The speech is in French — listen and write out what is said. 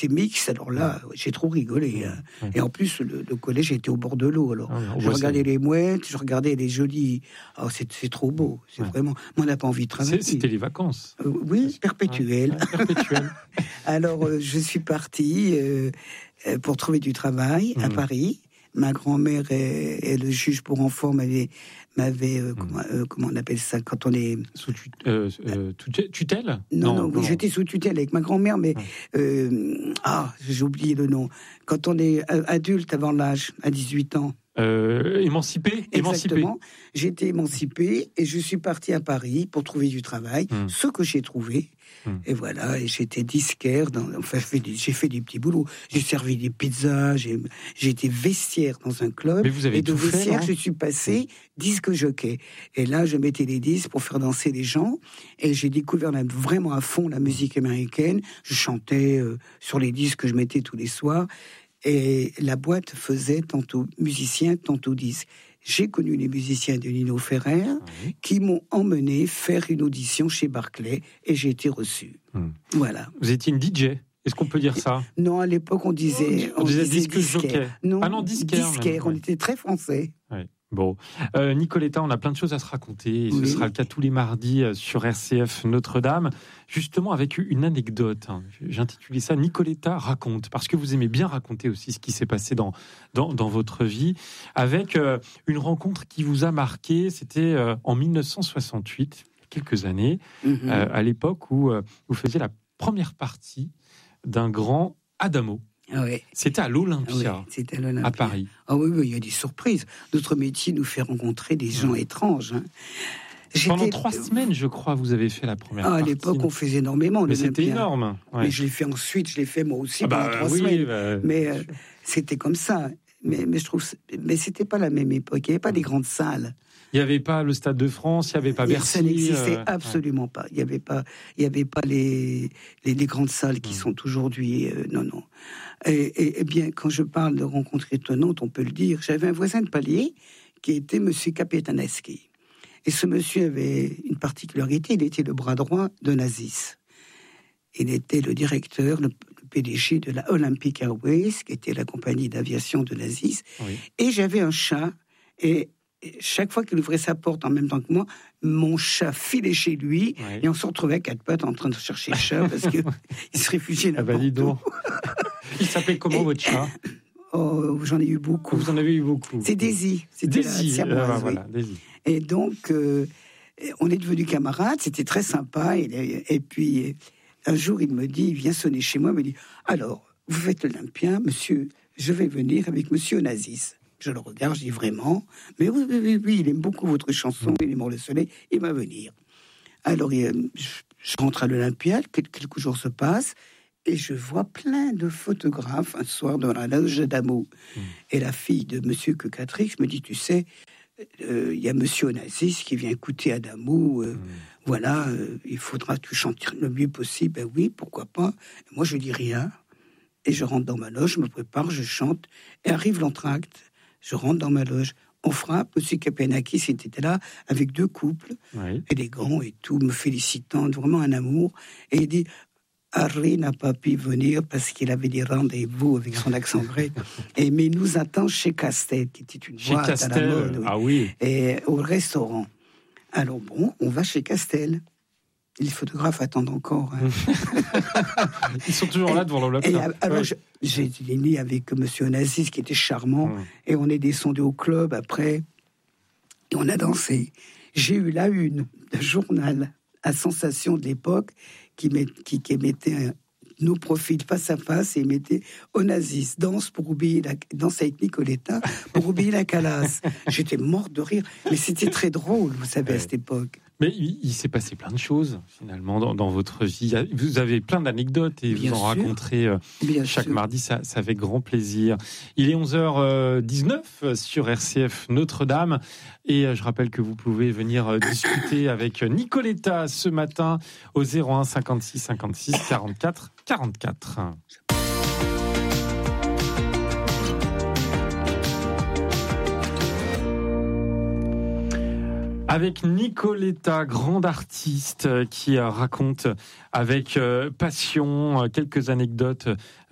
c'était mixte. Alors là, j'ai trop rigolé. Hein. Et en plus, le collège était au bord de l'eau. Alors, je regardais les mouettes, je regardais les jolies. Oh, c'est trop beau. C'est vraiment. Moi, on n'a pas envie de travailler. C'était les vacances. Oui, perpétuelles. Alors, je suis partie pour trouver du travail à Paris. Ma grand-mère et le juge pour enfants m'avaient comment on appelle ça quand on est sous tutelle? Non, j'étais sous tutelle avec ma grand-mère, mais j'ai oublié le nom. Quand on est adulte avant l'âge, à 18 ans. Émancipé. Exactement. J'ai été émancipée et je suis partie à Paris pour trouver du travail, ce que j'ai trouvé. Et voilà, et j'étais disquaire. J'ai fait des petits boulots. J'ai servi des pizzas. J'ai été vestiaire dans un club. Mais vous avez tout fait, vestiaire, je suis passé disque jockey. Et là, je mettais les disques pour faire danser les gens. Et j'ai découvert vraiment à fond la musique américaine. Je chantais sur les disques que je mettais tous les soirs. Et la boîte faisait tantôt musicien, tantôt disque. J'ai connu les musiciens de Nino Ferrer qui m'ont emmené faire une audition chez Barclay et j'ai été reçu. Voilà. Vous étiez une DJ? Est-ce qu'on peut dire ça? Non, à l'époque, on disait disque jockey. Non, disquaire. On était très français. Oui. Bon, Nicoletta, on a plein de choses à se raconter. Et ce sera le cas tous les mardis sur RCF Notre-Dame. Justement, avec une anecdote. J'ai intitulé ça « Nicoletta raconte », parce que vous aimez bien raconter aussi ce qui s'est passé dans votre vie, avec une rencontre qui vous a marqué. C'était en 1968, quelques années, à l'époque où vous faisiez la première partie d'un grand Adamo. Oui. C'était à l'Olympia, à Paris. Ah oui, il y a des surprises. Notre métier nous fait rencontrer des gens étranges. Hein. Pendant 3 semaines, je crois, vous avez fait la première partie. À l'époque, on faisait énormément. Mais c'était énorme. Ouais. Mais je l'ai fait ensuite, je l'ai fait moi aussi pendant 3 semaines. Mais c'était comme ça. Mais je trouve, mais c'était pas la même époque. Il n'y avait pas des grandes salles. Il n'y avait pas le Stade de France, il n'y avait pas Bercy. Ça n'existait absolument pas. Il n'y avait pas les grandes salles qui sont aujourd'hui. Non. Et bien, quand je parle de rencontres étonnantes, on peut le dire. J'avais un voisin de palier qui était Monsieur Kapetaneski. Et ce monsieur avait une particularité, il était le bras droit de Nazis. Il était le directeur, le PDG de la Olympic Airways, qui était la compagnie d'aviation de Nazis. Oui. Et j'avais un chat, et chaque fois qu'il ouvrait sa porte en même temps que moi, mon chat filait chez lui, et on se retrouvait à 4 pattes en train de chercher le chat, parce qu'il se réfugiait n'importe où. Il s'appelait comment votre chat? Oh, j'en ai eu beaucoup. Vous en avez eu beaucoup. C'est Daisy. Daisy, voilà, Daisy. Et donc, on est devenus camarades, c'était très sympa. Et puis, un jour, il me dit, il vient sonner chez moi, il me dit, alors, vous faites l'Olympien, monsieur, je vais venir avec monsieur Nazis. Je le regarde, je dis vraiment, mais oui, il aime beaucoup votre chanson, il aime le soleil, il va venir. Alors, je rentre à l'Olympia, quelques jours se passent, et je vois plein de photographes un soir dans la loge d'Adamo. Et la fille de monsieur Quecatrix me dit, tu sais, il y a monsieur Onassis qui vient écouter Adamo, voilà, il faudra que tu chantes le mieux possible. Ben oui, pourquoi pas. Et moi, je dis rien. Et je rentre dans ma loge, je me prépare, je chante, et arrive l'entracte. Je rentre dans ma loge, on frappe, monsieur Kapénakis était là, avec 2 couples, élégants et tout, me félicitant, vraiment un amour. Et il dit, Harry n'a pas pu venir parce qu'il avait des rendez-vous avec son accent grec. Mais il nous attend chez Castel, qui était une boîte à la mode. Et au restaurant. Alors bon, on va chez Castel. Les photographes attendent encore. Ils sont toujours là devant l'Olympia. Alors j'ai né avec monsieur Onassis qui était charmant. Et on est descendu au club après. Et on a dansé. J'ai eu la une d'un journal à Sensation de l'époque qui mettait nos profils face à face et mettait Onassis danse avec Nicoletta pour oublier la calasse. J'étais morte de rire, mais c'était très drôle, vous savez, à cette époque. Mais il s'est passé plein de choses, finalement, dans votre vie. Vous avez plein d'anecdotes et vous en raconterez chaque mardi, ça fait grand plaisir. Il est 11h19 sur RCF Notre-Dame. Et je rappelle que vous pouvez venir discuter avec Nicoletta ce matin au 01 56 56 44 44. Avec Nicoletta, grande artiste qui raconte avec passion quelques anecdotes